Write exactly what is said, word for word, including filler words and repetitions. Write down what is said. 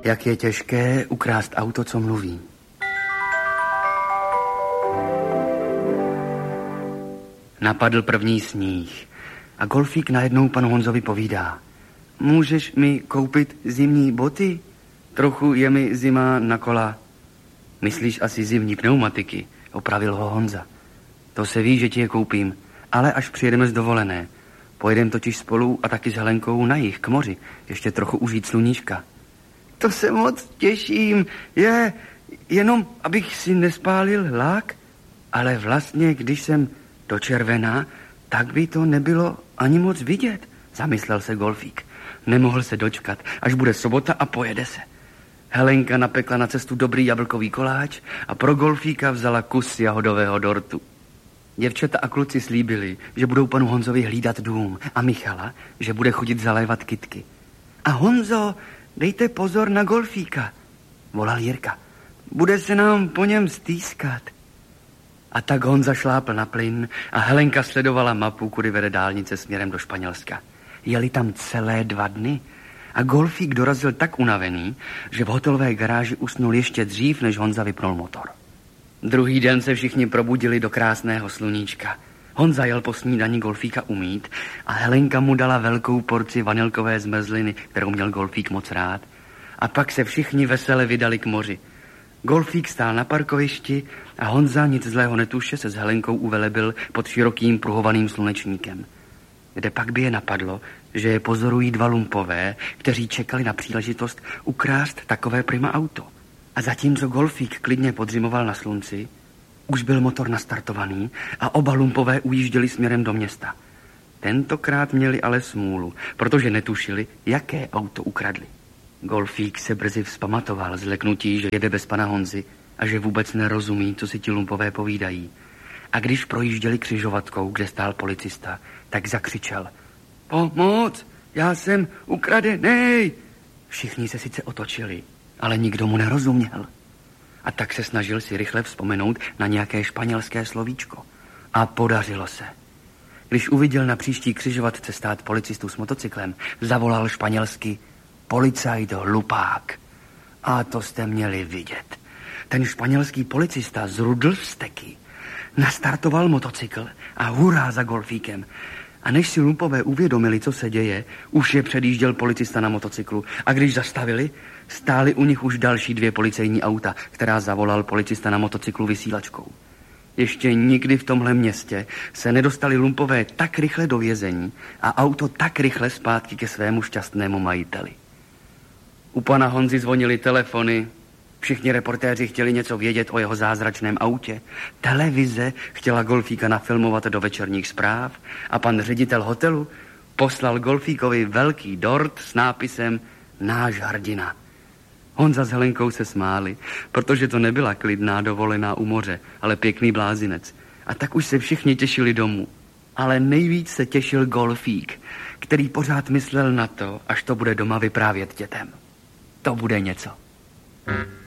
Jak je těžké ukrást auto, co mluví. Napadl první sníh a golfík najednou panu Honzovi povídá. Můžeš mi koupit zimní boty? Trochu je mi zima na kola. Myslíš asi zimní pneumatiky, opravil ho Honza. To se ví, že ti je koupím, ale až přijedeme z dovolené. Pojedeme totiž spolu a taky s Helenkou na jih, k moři, ještě trochu užít sluníčka. To se moc těším, je, jenom abych si nespálil lák, ale vlastně, když jsem do červená, tak by to nebylo ani moc vidět, zamyslel se golfík. Nemohl se dočkat, až bude sobota a pojede se. Helenka napekla na cestu dobrý jablkový koláč a pro golfíka vzala kus jahodového dortu. Děvčata a kluci slíbili, že budou panu Honzovi hlídat dům a Michala, že bude chodit zalévat kytky. A Honzo, dejte pozor na golfíka, volal Jirka. Bude se nám po něm stýskat. A tak Honza šlápl na plyn a Helenka sledovala mapu, kudy vede dálnice směrem do Španělska. Jeli tam celé dva dny a golfík dorazil tak unavený, že v hotelové garáži usnul ještě dřív, než Honza vypnul motor. Druhý den se všichni probudili do krásného sluníčka. Honza jel po snídani golfíka umýt a Helenka mu dala velkou porci vanilkové zmrzliny, kterou měl golfík moc rád. A pak se všichni vesele vydali k moři. Golfík stál na parkovišti a Honza, nic zlého netuše, se s Helenkou uvelebil pod širokým pruhovaným slunečníkem. Kde pak by je napadlo, že je pozorují dva lumpové, kteří čekali na příležitost ukrást takové prima auto. A zatímco golfík klidně podřimoval na slunci, už byl motor nastartovaný a oba lumpové ujížděli směrem do města. Tentokrát měli ale smůlu, protože netušili, jaké auto ukradli. Golfík se brzy vzpamatoval z leknutí, že jede bez pana Honzy a že vůbec nerozumí, co si ti lumpové povídají. A když projížděli křižovatkou, kde stál policista, tak zakřičel. Pomoc, já jsem ukradenej. Všichni se sice otočili, ale nikdo mu nerozuměl. A tak se snažil si rychle vzpomenout na nějaké španělské slovíčko. A podařilo se. Když uviděl na příští křižovatce stát policistu s motocyklem, zavolal španělsky policajt hlupák. A to jste měli vidět. Ten španělský policista zrudl steky, nastartoval motocykl a hurá za golfíkem. A než si lumpové uvědomili, co se děje, už je předjížděl policista na motocyklu. A když zastavili, stály u nich už další dvě policejní auta, která zavolal policista na motocyklu vysílačkou. Ještě nikdy v tomhle městě se nedostali lumpové tak rychle do vězení a auto tak rychle zpátky ke svému šťastnému majiteli. U pana Honzy zvonily telefony, všichni reportéři chtěli něco vědět o jeho zázračném autě. Televize chtěla golfíka nafilmovat do večerních zpráv a pan ředitel hotelu poslal golfíkovi velký dort s nápisem Náš hrdina. Honza s Helenkou se smáli, protože to nebyla klidná dovolená u moře, ale pěkný blázinec. A tak už se všichni těšili domů. Ale nejvíc se těšil golfík, který pořád myslel na to, až to bude doma vyprávět dětem. To bude něco.